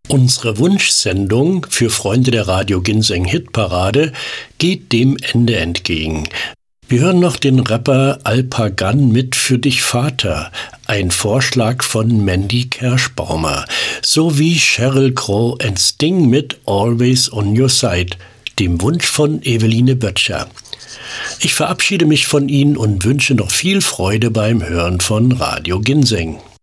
Unsere Wunschsendung für Freunde der Radio Ginseng Hitparade geht dem Ende entgegen. Wir hören noch den Rapper Alpagan mit Für dich Vater, ein Vorschlag von Mandy Kerschbaumer, sowie Sheryl Crow and Sting mit Always on Your Side, dem Wunsch von Eveline Böttcher. Ich verabschiede mich von Ihnen und wünsche noch viel Freude beim Hören von Radio Ginseng.